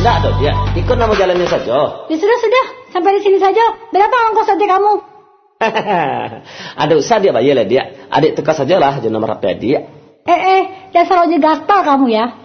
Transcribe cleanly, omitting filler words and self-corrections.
Enggak dong dia, ikut nama jalannya saja. Ya sudah, sampai di sini saja. Berapa ongkos ojek kamu? Ada usah dia bayar lah dia. Adik tukar sajalah je nomor HP dia. Dasar ojek gaspal kamu ya.